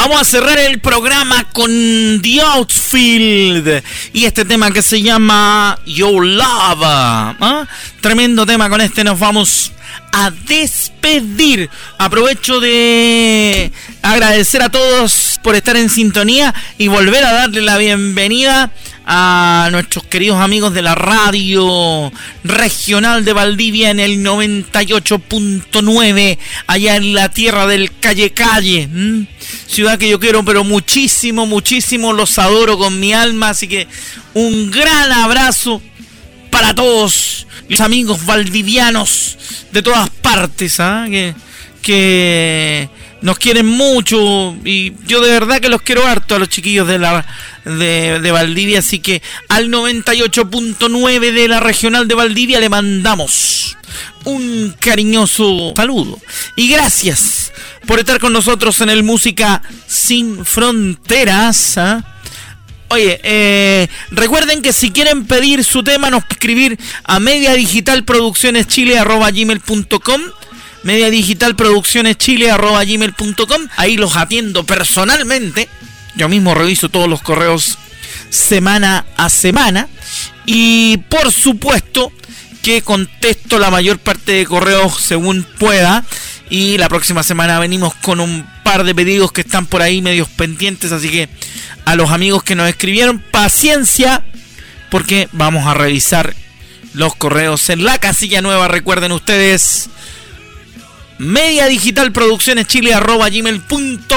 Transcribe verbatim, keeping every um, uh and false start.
Vamos a cerrar el programa con The Outfield y este tema que se llama Your Love. ¿Ah? Tremendo tema, con este nos vamos a despedir. Aprovecho de agradecer a todos por estar en sintonía y volver a darle la bienvenida a nuestros queridos amigos de la radio regional de Valdivia en el noventa y ocho punto nueve, allá en la tierra del Calle Calle, ¿m? Ciudad que yo quiero pero muchísimo, muchísimo, los adoro con mi alma, así que un gran abrazo para todos los amigos valdivianos de todas partes, ¿ah? que, que nos quieren mucho y yo de verdad que los quiero harto a los chiquillos de la de, de Valdivia, así que al noventa y ocho punto nueve de la regional de Valdivia le mandamos un cariñoso saludo y gracias por estar con nosotros en el Música Sin Fronteras, ¿eh? Oye, eh, recuerden que si quieren pedir su tema nos pueden escribir a mediadigitalproduccioneschile arroba gmail punto com, mediadigitalproduccioneschile arroba gmail punto com. Ahí los atiendo personalmente. Yo mismo reviso todos los correos semana a semana y por supuesto que contesto la mayor parte de correos según pueda. Y la próxima semana venimos con un par de pedidos que están por ahí medios pendientes, así que a los amigos que nos escribieron, paciencia, porque vamos a revisar los correos en la casilla nueva. Recuerden ustedes, mediadigitalproduccioneschile arroba gmail punto com.